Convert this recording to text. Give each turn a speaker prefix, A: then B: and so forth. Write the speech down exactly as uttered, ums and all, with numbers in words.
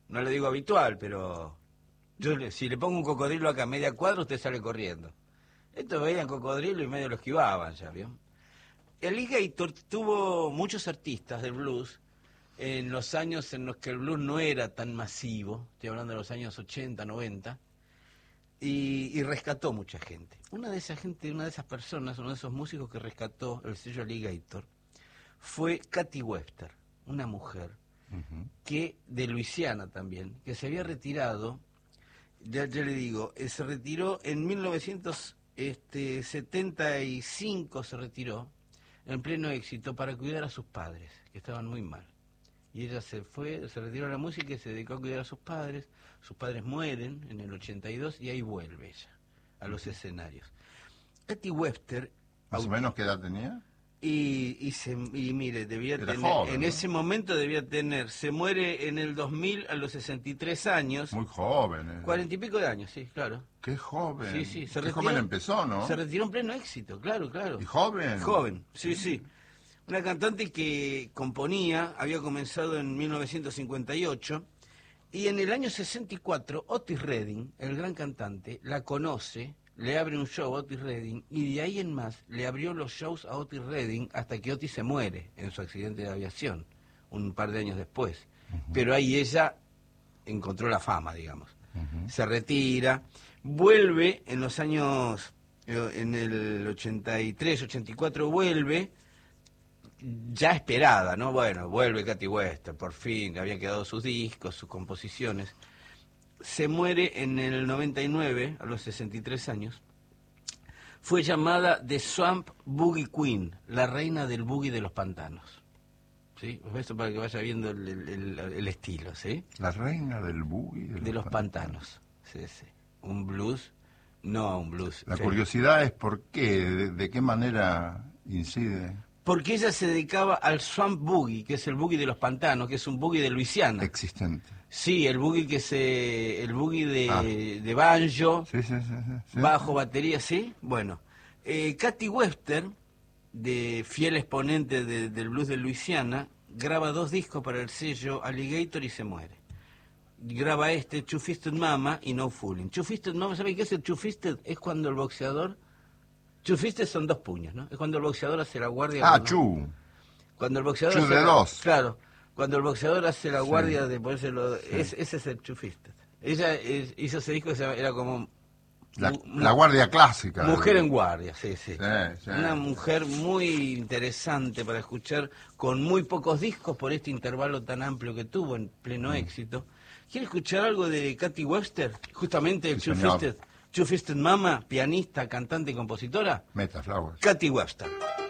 A: no le digo habitual, pero yo le, si le pongo un cocodrilo acá a media cuadra, usted sale corriendo. Estos veían cocodrilo y medio lo esquivaban, ya vio. El Alligator tuvo muchos artistas del blues en los años en los que el blues no era tan masivo, estoy hablando de los años ochenta, noventa, y, y rescató mucha gente. Una de esa gente, una de esas personas, uno de esos músicos que rescató el sello Alligator, fue Katy Webster, una mujer uh-huh. que de Luisiana también, que se había retirado, ya, ya le digo, eh, se retiró en mil novecientos setenta y cinco, se retiró, en pleno éxito, para cuidar a sus padres, que estaban muy mal. Y ella se fue, se retiró de la música y se dedicó a cuidar a sus padres. Sus padres mueren en el ochenta y dos y ahí vuelve ella a los escenarios. Katy Webster...
B: ¿Más o menos qué edad tenía?
A: Y, y, se, y mire, debía
B: Era
A: tener,
B: joven,
A: en
B: ¿no?
A: ese momento debía tener, se muere en el dos mil a los sesenta y tres años.
B: Muy joven. ¿eh?
A: Cuarenta y pico de años, sí, claro.
B: Qué joven.
A: Sí, sí. Se
B: Qué
A: retiró,
B: joven empezó, ¿no?
A: Se retiró en pleno éxito, claro, claro.
B: ¿Y joven?
A: Joven, sí, sí. Una cantante que componía, había comenzado en mil novecientos cincuenta y ocho, y en el año sesenta y cuatro, Otis Redding, el gran cantante, la conoce, le abre un show a Otis Redding, y de ahí en más le abrió los shows a Otis Redding hasta que Otis se muere en su accidente de aviación, un par de años después. Uh-huh. Pero ahí ella encontró la fama, digamos. Uh-huh. Se retira, vuelve en los años, en el ochenta y tres, ochenta y cuatro vuelve, ya esperada, ¿no? Bueno, vuelve Katy Webster, por fin, habían quedado sus discos, sus composiciones. Se muere en el noventa y nueve, a los sesenta y tres años. Fue llamada The Swamp Boogie Queen, la reina del boogie de los pantanos. ¿Sí? Esto para que vaya viendo el, el, el estilo, ¿sí?
B: La reina del boogie de,
A: de los,
B: los
A: pantanos.
B: pantanos.
A: Sí, sí. Un blues, no un blues.
B: La
A: sí.
B: curiosidad es por qué, de, de qué manera incide.
A: Porque ella se dedicaba al Swamp Boogie, que es el boogie de los pantanos, que es un boogie de Luisiana.
B: Existente.
A: Sí, el boogie que se, el boogie de, ah. de banjo,
B: sí, sí, sí, sí,
A: bajo,
B: sí.
A: batería, sí. Bueno, eh, Katy Webster, de fiel exponente de, del blues de Luisiana, graba dos discos para el sello Alligator y se muere. Graba este, Two Fisted Mama y No Fooling. Two Fisted Mama, ¿saben qué es el Two Fisted? Es cuando el boxeador... Two Fisted son dos puños, ¿no? Es cuando el boxeador hace la guardia...
B: Ah,
A: ¿no?
B: Chu.
A: Cuando el boxeador...
B: Chu
A: hace
B: de
A: la,
B: dos.
A: Claro. Cuando el boxeador hace la guardia sí. de ponérselo... Sí. Es, ese es el Two Fisted. Ella es, hizo ese disco que era como...
B: La, la guardia clásica.
A: Mujer en guardia, sí, sí.
B: sí, sí.
A: Una mujer muy interesante para escuchar, con muy pocos discos por este intervalo tan amplio que tuvo en pleno mm. éxito. ¿Quiere escuchar algo de Katy Webster? Justamente el sí, Two Fisted, Two Fisted Mama, pianista, cantante y compositora.
B: Meta Flowers.
A: Katy Webster.